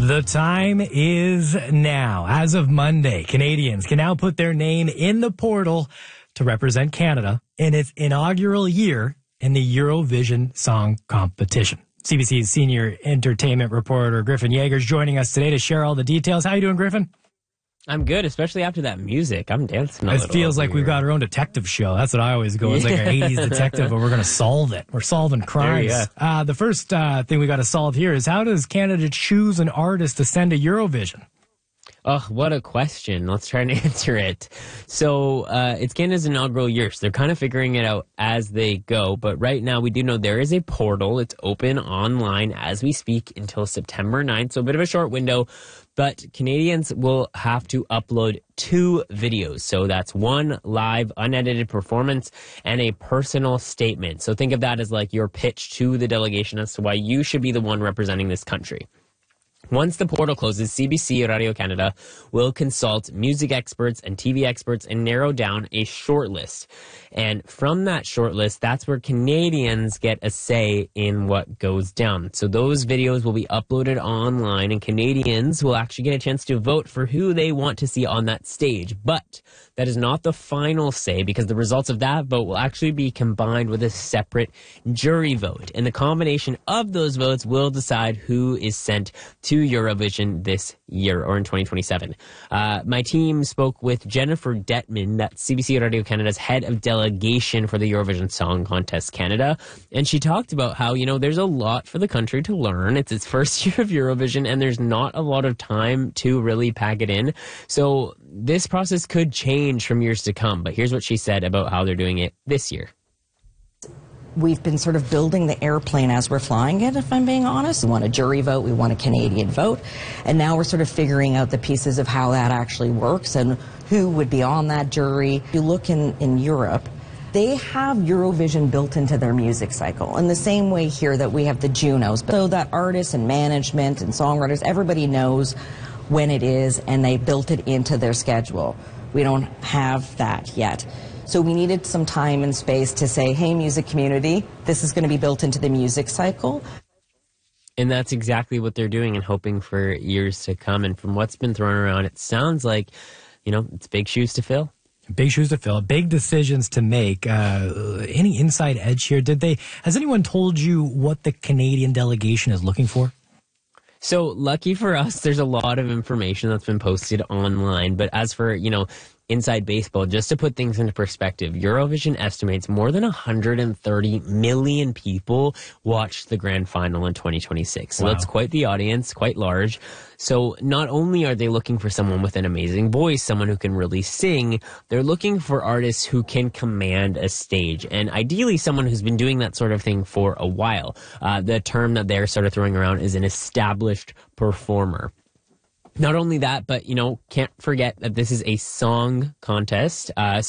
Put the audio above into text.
The time is now. As of Monday, Canadians can now put their name in the portal to represent Canada in its inaugural year in the Eurovision Song Competition. CBC's senior entertainment reporter Griffin Yeager is joining us today to share all the details. How you doing, Griffin? I'm good, especially after that music. I'm dancing a It little feels over like we've got our own detective show. That's what I always go. It's like an 80s detective, but we're going to solve it. We're solving crimes. The first thing we got to solve here is, how does Canada choose an artist to send to Eurovision? Oh, what a question. Let's try and answer it. So it's Canada's inaugural year, so they're kind of figuring it out as they go. But right now, we do know there is a portal. It's open online as we speak until September 9th, so a bit of a short window. But Canadians will have to upload 2 videos. So that's one live, unedited performance and a personal statement. So think of that as like your pitch to the delegation as to why you should be the one representing this country. Once the portal closes, CBC Radio-Canada will consult music experts and TV experts and narrow down a short list. And from that short list, that's where Canadians get a say in what goes down. So those videos will be uploaded online, and Canadians will actually get a chance to vote for who they want to see on that stage. But that is not the final say, because the results of that vote will actually be combined with a separate jury vote. And the combination of those votes will decide who is sent to Eurovision this year, or in 2027. My team spoke with Jennifer Detman, that's CBC Radio-Canada's head of delegation for the Eurovision Song Contest Canada, and she talked about how, there's a lot for the country to learn. It's its first year of Eurovision, and there's not a lot of time to really pack it in. So this process could change from years to come, but here's what she said about how they're doing it this year. We've been sort of building the airplane as we're flying it, if I'm being honest. We want a jury vote, we want a Canadian vote, and now we're sort of figuring out the pieces of how that actually works and who would be on that jury. If you look in Europe, they have Eurovision built into their music cycle in the same way here that we have the Junos, so that artists and management and songwriters, everybody knows when it is, and they built it into their schedule. We don't have that yet. So we needed some time and space to say, hey, music community, this is going to be built into the music cycle. And that's exactly what they're doing and hoping for years to come. And from what's been thrown around, it sounds like, it's big shoes to fill. Big shoes to fill, big decisions to make. Any inside edge here? Has anyone told you what the Canadian delegation is looking for? So lucky for us, there's a lot of information that's been posted online. But as for, inside baseball, just to put things into perspective, Eurovision estimates more than 130 million people watched the grand final in 2026. So That's quite the audience, quite large. So not only are they looking for someone with an amazing voice, someone who can really sing, they're looking for artists who can command a stage, and ideally someone who's been doing that sort of thing for a while. The term that they're sort of throwing around is an established performer. Not only that, but, can't forget that this is a song contest.